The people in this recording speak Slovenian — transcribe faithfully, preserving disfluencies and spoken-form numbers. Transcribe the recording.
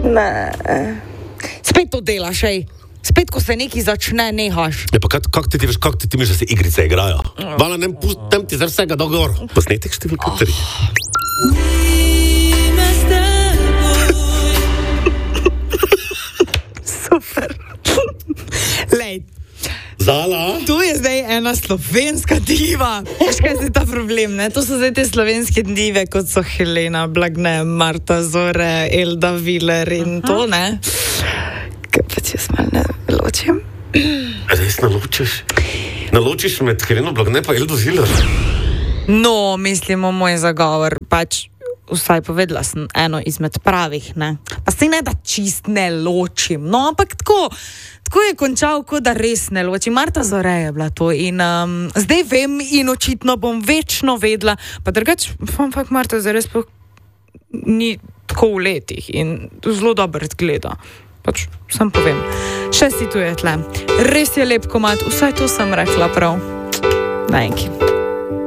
Ne. Spet to delaš, ej. Spet, ko se neki začne, nehaš. Ja, pa kako kak ti veš, kako ti ti misliš, da se igrice igrajo? Vala, nem, tem ti za vsega dogor. Posnetek številka tri. Super. Lej. Zala? Tu je zdaj ena slovenska diva. Veš, kaj je ta problem, ne? To so zdaj te slovenske dive, kot so Helena Blagne, Marta Zore, Elda Viler in Aha. to, ne? Kaj pa če jaz malo ne ločim? Res naločiš? Naločiš med Heleno Blagne pa Eldo Viler? No, mislimo moj zagovor, pač vsaj povedala sem eno izmed pravih, ne? Pa se ne da čist ne ločim, no, ampak tako, tako je končal, kot da res ne ločim. Marta Zore je bila to in um, zdaj vem in očitno bom večno vedla, pa drugač, ampak Marta Zore sploh ni tako v letih in zelo dobro gleda. Pač, sam povem. Še si tu je tle. Res je lep komad, vsaj to sem rekla prav. Najki.